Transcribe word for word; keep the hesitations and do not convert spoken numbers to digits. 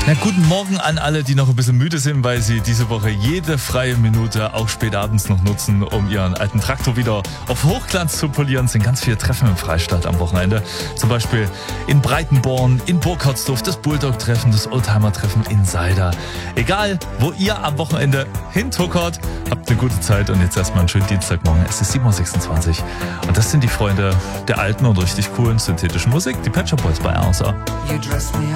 Na, guten Morgen an alle, die noch ein bisschen müde sind, weil sie diese Woche jede freie Minute, auch spät abends noch nutzen, um ihren alten Traktor wieder auf Hochglanz zu polieren. Es sind ganz viele Treffen im Freistaat am Wochenende. Zum Beispiel in Breitenborn, in Burkhardsdorf, das Bulldog-Treffen, das Oldtimer-Treffen in Salda. Egal, wo ihr am Wochenende hintuckert, habt eine gute Zeit und jetzt erstmal einen schönen Dienstagmorgen. Es ist sieben Uhr sechsundzwanzig und das sind die Freunde der alten und richtig coolen synthetischen Musik, die Pet Shop Boys bei R S A.